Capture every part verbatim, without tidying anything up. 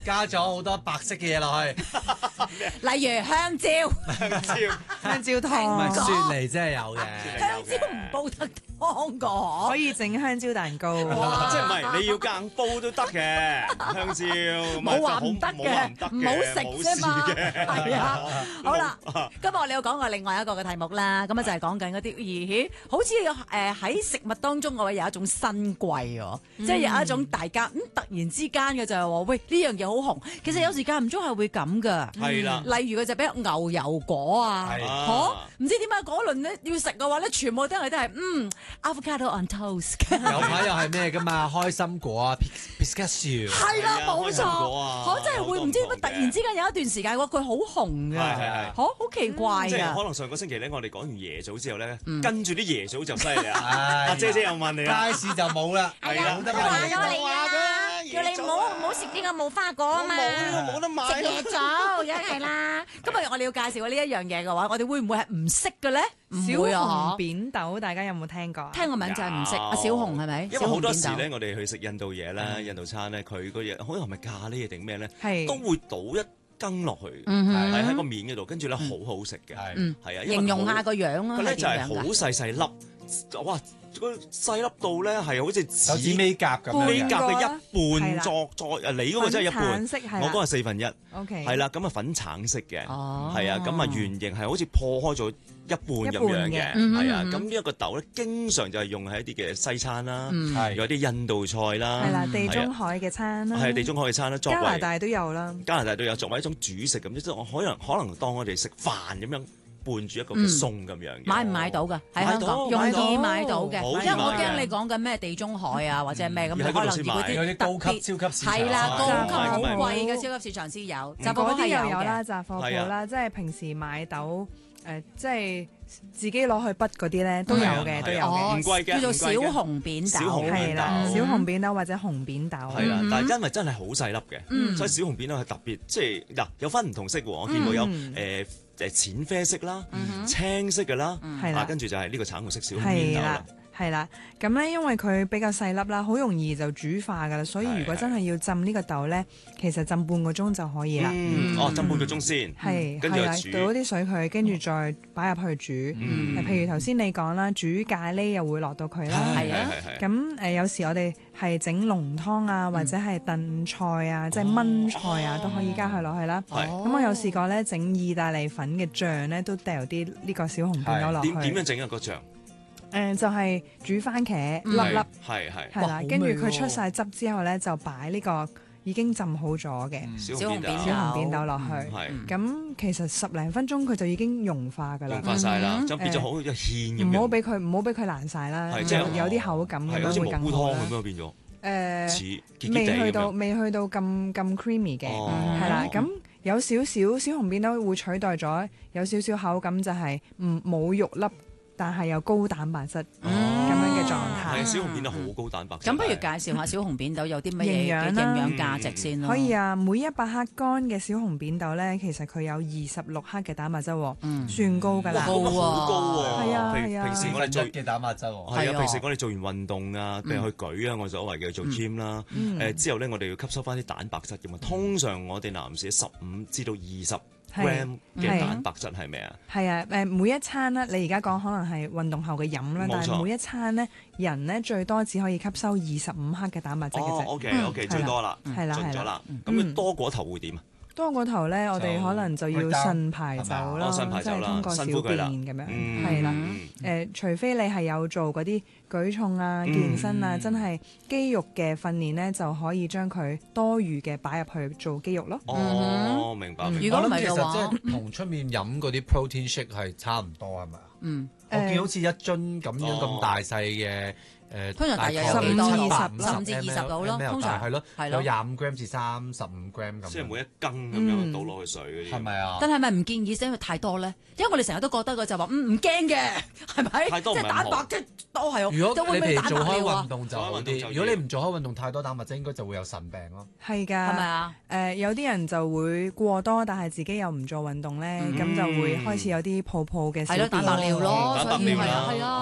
加咗好多白色嘅嘢落去， 例如香蕉、 香蕉、 香蕉唔係湯， 雪梨真係有嘅。 香蕉唔煲得湯㗎， 可以整香蕉蛋糕。 哇即係唔係你要硬煲都得嘅香蕉， 冇話唔得冇話唔嘅， 得唔好食啫嘛。 冇事嘅係啊，好啦，今日我哋要講過另外一個嘅題目啦，咁啊就係講緊嗰啲咦，好似誒喺食物當中嘅話有一種新貴喎，即係有一種大家咁突然之間嘅就係話，喂呢樣嘢好紅，其實有時間唔中係會咁㗎。 係啦， 例如佢就比如牛油果啊， 係嗬，唔知點解嗰輪咧要食嘅話咧，全部都係都係嗯 avocado on toast 嘅。 有排又係咩噶嘛？開心果啊 ，pistachio。 係啦， 係啊冇開心果啊錯，我真係會唔知點解突然之間有一段時間嘅話，佢好紅㗎， 係係係嗬，好奇怪即係可㗎。 能上個星期咧，我哋講完椰棗之後咧， 嗯跟住啲椰棗就犀利啦。 唉阿姐姐又問你啦， 街市就冇啦， 係啊冇得話賣嘢。 咗你啊，叫你唔好唔好食呢個無花果啊嘛。 冇冇得買食椰棗，梗係啦。今日我哋要介紹呢一樣嘢嘅話，我哋會唔會係唔識嘅咧？唔小會啊紅扁豆，大家有冇聽過啊？ 聽個名就係唔識。 有阿小紅係咪？ 因為好多時小紅扁咧，我哋去食印度嘢啦、印度餐咧，佢個嘢可能係咪咖喱嘢定咩咧， 係都會倒一羹落去， 嗯哼係喺個面嗰度，跟住咧好好食嘅， 係嗯係啊， 豆，形容下個樣啊， 佢咧就係係點樣㗎？ 好細細粒，哇！個細粒到咧係好似手指紙尾夾咁尾樣嘅。 夾嘅一係啦半作作，誒你嗰個真係一半粉，橙色係啦我嗰個係四分一， OK， 係啦，咁啊粉橙色嘅， 哦係啊，咁啊圓形係好似破開咗一半咁樣一半嘅， 嘅嗯係啊， 嗯咁呢一個豆咧經常就係用喺一啲嘅西餐啦， 嗯係有啲印度菜啦， 係啦，地中海嘅餐啦， 係地中海嘅餐啦，作為加拿大都有啦。 加拿大都有作為一種主食咁，即係我可能可能當我哋食飯咁樣伴住一個嗯嘅餸咁樣嘅。 買唔買到㗎？喺買到香港容買到易買到嘅， 好易因為我買嘅驚你講緊咩地中海啊，或者係咩咁， 要喺嗰度可能要嗰先買有啲啲特別高級超級市場。 係啦，高級好係貴嘅超級市場先有，雜貨嗰啲鋪係有又有啦， 嘅。 雜貨係啊鋪啦，即係平時買豆誒，即係自己攞去筆嗰啲咧都有係啊嘅，都有係啊嘅。 唔貴嘅叫做小唔貴嘅紅扁豆， 小紅係扁啦， 豆小紅扁豆或者紅扁豆。 係啦嗯， 但係因為真係好細粒嘅， 嗯所以小紅扁豆係特別，即係嗱有分唔同色喎。我見到有嗯誒誒淺啡色啦、 嗯青色嘅啦， 係啦啊跟住就係呢個橙紅色小紅扁係啦豆啦。， 係啦。咁咧，因為佢比較細粒啦，好容易就煮化噶啦，所以如果真係要浸呢個豆咧，其實浸半個鐘就可以啦。 嗯，哦浸半個鐘先， 係係啦， 跟住就煮倒啲水佢，跟住再擺入去煮。 嗯誒譬如頭先你講啦，煮咖喱又會落到佢啦。 係啊係係。 咁誒、有時我哋係整濃湯啊，或者係燉菜啊，即係燜菜啊，都可以加佢落去啦。 係咁我有試過咧，整意大利粉嘅醬咧，都掉啲呢個小紅扁豆落去。 點點樣整一個醬？ 誒、就係、煮番茄嗯粒粒， 係係係啦， 哇好跟住味喎佢出晒汁之後咧，就擺呢個已經浸好咗嘅小小紅扁豆小紅扁豆落去。 係咁其實十零分鐘佢就已經融化㗎啦融。化晒啦， 嗯就變咗好似芡咁樣， 唔好俾佢唔好俾佢爛晒啦， 係即係有啲口感咁係好似樣會蘑菇湯更好啦咁樣變咗， 誒似結結未地咁去到樣。 未去到咁咁 creamy 嘅， 哦係啦。咁有少少小紅扁豆會取代咗有少少口感，就係唔冇肉粒，但係有高蛋白質咁樣嘅狀態。 係啊，小紅扁豆好高蛋白質。 咁不如介紹下小紅扁豆有啲乜嘢營養啦嘅營養價值先咯。 可以啊，每一百克乾嘅小紅扁豆咧，其實佢有二十六克嘅蛋白質喎， 嗯算高㗎哇， 啦。 咁啊好高喎！ 係啊平係啊平時我哋做嘅蛋白質喎。 係啊， 係啊平時我哋做完運動啊，譬如去舉啊，我所謂嘅做 gym 啦，誒之後咧，我哋要吸收翻啲蛋白質嘅嘛。通常我哋男士十五至到二十 gram 嘅係蛋白質係咪啊？ 係啊，誒每一餐咧，你而家講可能係運動後嘅飲啦， 冇錯但係每一餐咧，人咧最多只可以吸收二十五克嘅蛋白質嘅哦啫。 ，OK OK，最多啦， 係啦係啦盡咗啦。咁嗯佢多過頭會點啊？ 多過頭咧，我哋就可能就要 break down， 腎排走係咯， 哦腎排即係走啦通過小便辛苦佢啦咁樣， 嗯係啦。 嗯誒，除非你係有做嗰啲舉重啊、 嗯健身啊，真係肌肉嘅訓練咧，就可以將佢多餘嘅擺入去做肌肉咯。 哦，明白。明白如果唔係我諗其實嘅話即係同出面飲嗰啲 protein shake 係差唔多係咪啊？ 嗯， 我見好似一樽咁樣咁大細嘅誒， 通常大約有概幾多七百十五甚至二十度咯 ml 通常係咯， 係咯有廿五 gram 至三十五 gram 咁。 即係每一羹咁樣倒落去水嗰啲， 係咪啊？ 但係咪唔建議先？因為太多咧，因為我哋成日都覺得嘅就話嗯唔驚嘅，係咪？ 太多唔係即係蛋白質多係我， 如果你即係會唔會蛋譬如做開白尿啊運？動就好做開運動就啲， 要如果你唔做開運動太多蛋白質，應該就會有腎病咯。 係㗎， 係咪啊？ 誒、有啲人就會過多，但係自己又唔做運動咧，咁、就會開始有啲泡泡嘅小係咯， 便蛋白尿咯， 蛋白所以係尿啦， 啊係啊， 係啊，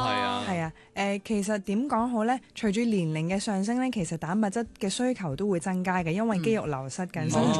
係啊，誒、其實點講好咧？隨住年齡嘅上升咧，其實蛋白質嘅需求都會增加嘅，因為肌肉流失緊，身